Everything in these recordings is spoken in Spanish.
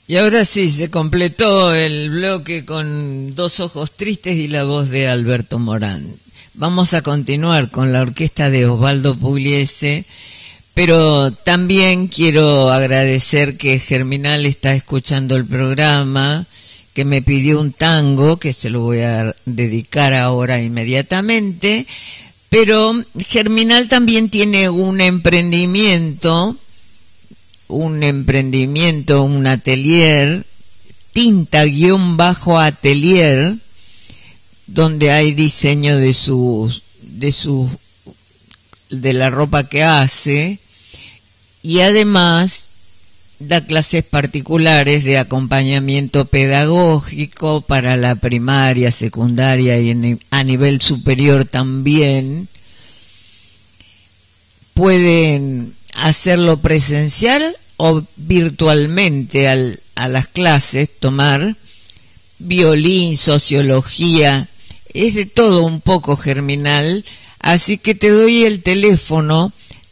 Y ahora sí, se completó el bloque con Dos ojos tristes y la voz de Alberto Morán. Vamos a continuar con la orquesta de Osvaldo Pugliese, pero también quiero agradecer que Germinal está escuchando el programa, que me pidió un tango, que se lo voy a dedicar ahora inmediatamente, pero Germinal también tiene un emprendimiento, un atelier, tinta-atelier, donde hay diseño de la ropa que hace, y además da clases particulares de acompañamiento pedagógico para la primaria, secundaria y a nivel superior también. Pueden hacerlo presencial o virtualmente a las clases, tomar violín, sociología, es de todo un poco Germinal, así que te doy el teléfono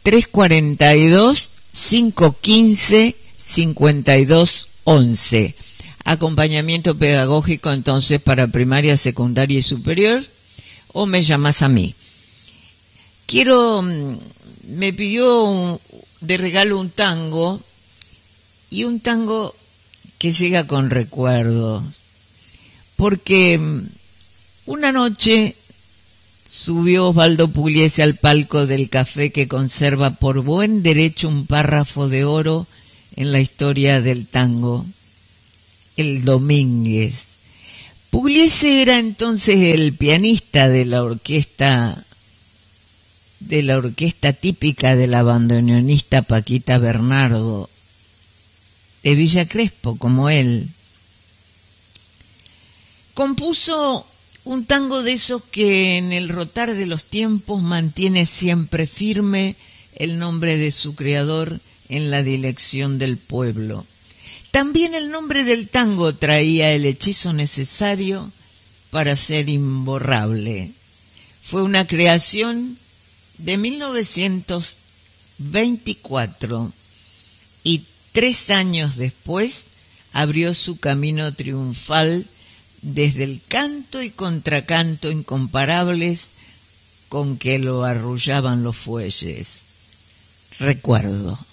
342-515-5211. Acompañamiento pedagógico entonces para primaria, secundaria y superior, o me llamas a mí. Me pidió de regalo un tango, y un tango que llega con recuerdos, porque una noche subió Osvaldo Pugliese al palco del café que conserva por buen derecho un párrafo de oro en la historia del tango, el Domínguez. Pugliese era entonces el pianista de la orquesta típica de la bandoneonista Paquita Bernardo, de Villa Crespo, como él. Compuso un tango de esos que en el rotar de los tiempos mantiene siempre firme el nombre de su creador en la dirección del pueblo. También el nombre del tango traía el hechizo necesario para ser imborrable. Fue una creación de 1924 y 3 años después abrió su camino triunfal desde el canto y contracanto incomparables con que lo arrullaban los fuelles. Recuerdo.